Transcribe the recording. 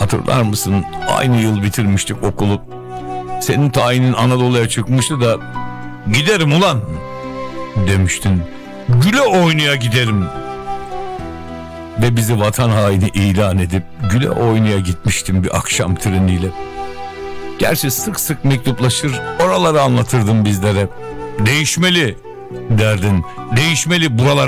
Hatırlar mısın? Aynı yıl bitirmiştik okulu. Senin tayinin Anadolu'ya çıkmıştı da giderim ulan demiştin. Güle oynaya giderim. Ve bizi vatan haini ilan edip güle oynaya gitmiştim bir akşam treniyle. Gerçi sık sık mektuplaşır, oraları anlatırdın bizlere. Değişmeli derdin, değişmeli buralar.